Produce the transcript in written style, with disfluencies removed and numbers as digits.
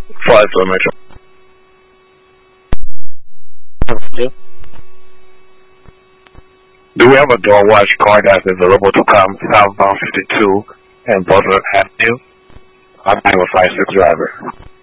Five for Metro. Do we have a door watch car that's available to come southbound 52 and Butler Avenue? I'm 956 driver.